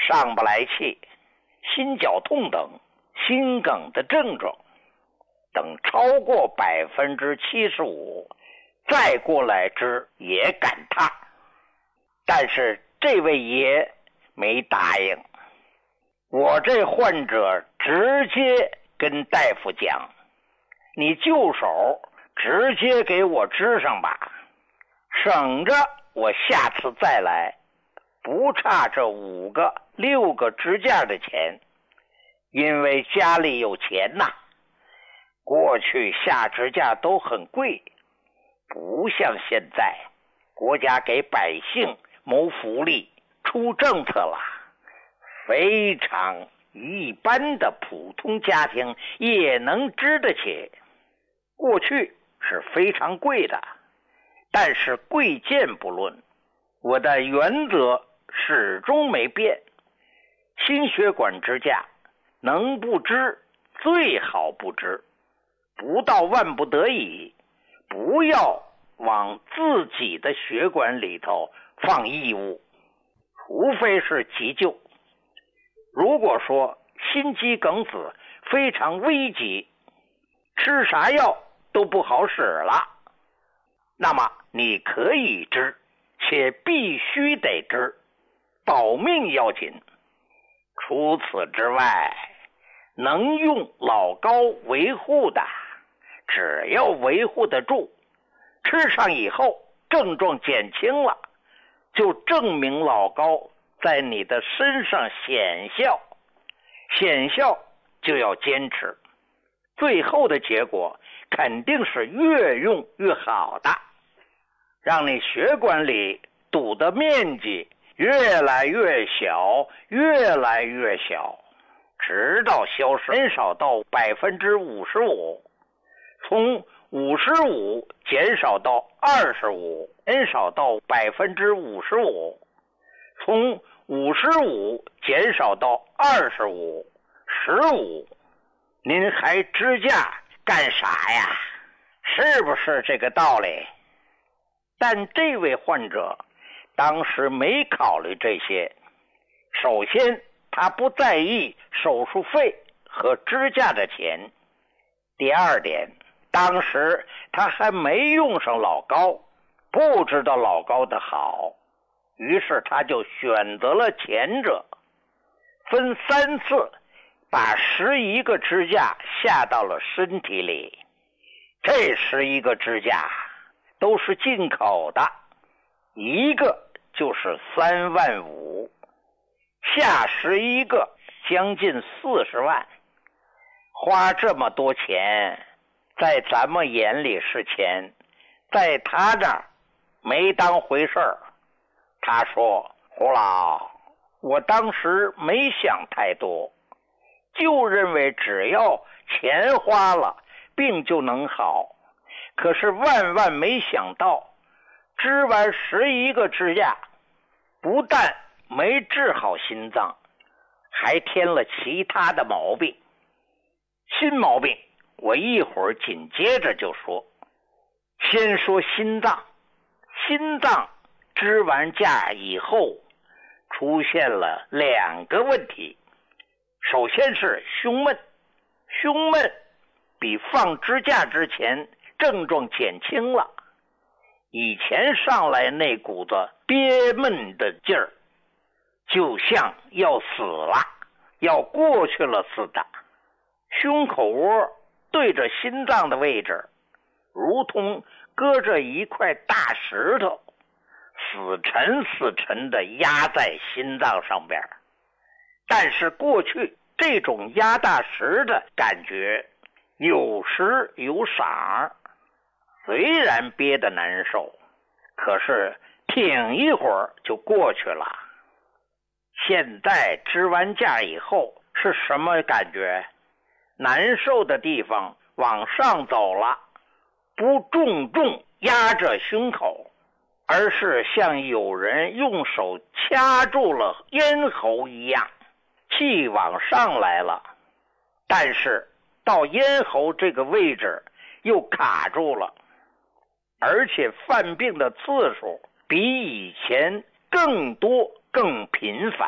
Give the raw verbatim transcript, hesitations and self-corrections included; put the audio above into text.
上不来气、心绞痛等心梗的症状，等超过百分之七十五，再过来治也赶踏。但是这位爷没答应。我这患者直接跟大夫讲，你就手直接给我支上吧，省着我下次再来，不差这五个六个支架的钱。因为家里有钱呐，过去下支架都很贵，不像现在国家给百姓谋福利出政策了，非常一般的普通家庭也能支得起。过去是非常贵的，但是贵贱不论，我的原则始终没变。心血管支架能不支最好不支，不到万不得已，不要往自己的血管里头放异物，除非是急救。如果说心肌梗死非常危急，吃啥药都不好使了，那么你可以支，且必须得支，保命要紧。除此之外，能用老高维护的，只要维护得住，吃上以后症状减轻了，就证明老高在你的身上显效，显效就要坚持，最后的结果肯定是越用越好的，让你血管里堵的面积越来越小，越来越小，直到消失，减少到百分之五十五，从五十五减少到二十五，减少到百分之五十五，从五十五减少到二十五，十五，您还支架干啥呀？是不是这个道理？但这位患者当时没考虑这些。首先，他不在意手术费和支架的钱。第二点，当时他还没用上老高，不知道老高的好，于是他就选择了前者，分三次把十一个支架下到了身体里。这十一个支架都是进口的，一个就是三万五，下十一个将近四十万。花这么多钱，在咱们眼里是钱，在他这儿没当回事儿。他说，胡老，我当时没想太多，就认为只要钱花了，病就能好。可是万万没想到，支完十一个支架，不但没治好心脏，还添了其他的毛病。新毛病我一会儿紧接着就说。先说心脏，心脏支完架以后出现了两个问题。首先是胸闷，胸闷比放支架之前症状减轻了，以前上来那股子憋闷的劲儿就像要死了，要过去了似的。胸口窝对着心脏的位置，如同搁着一块大石头，死沉死沉的压在心脏上边。但是过去这种压大石的感觉有时有赏，虽然憋得难受，可是挺一会儿就过去了。现在支完架以后是什么感觉？难受的地方往上走了，不重重压着胸口，而是像有人用手掐住了咽喉一样，气往上来了，但是到咽喉这个位置又卡住了，而且犯病的次数比以前更多更频繁。